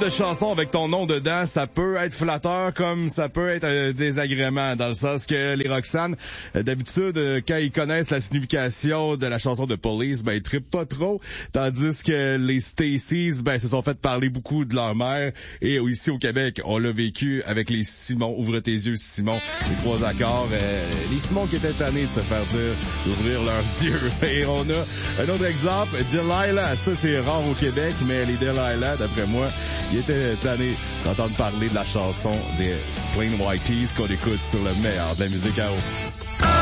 de chanson avec ton nom dedans, ça peut être flatteur comme ça peut être désagrément, dans le sens que les Roxane, d'habitude, quand ils connaissent la signification de la chanson de Police, ben ils trippent pas trop, tandis que les Stacy's, ben se sont fait parler beaucoup de leur mère, et ici au Québec, on l'a vécu avec les Simon, ouvre tes yeux Simon, les 3 accords, les Simon qui étaient tannés de se faire dire d'ouvrir leurs yeux. Et on a un autre exemple, Delilah, ça c'est rare au Québec, mais les Delilah, d'après moi, ils étaient tannés d'entendre parler de la chanson des Plain White Tees qu'on écoute sur le meilleur de la musique à eau.